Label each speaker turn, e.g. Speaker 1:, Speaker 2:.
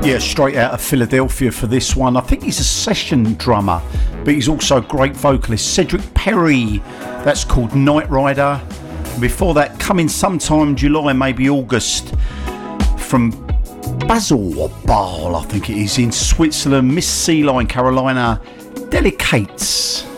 Speaker 1: Yeah, straight out of Philadelphia for this one. I think he's a session drummer, but he's also a great vocalist. Cedric Perry, that's called Night Rider. Before that, coming sometime July, maybe August, from Baselball, I think it is, in Switzerland, Miss Sea Lion, Carolina, Delicates.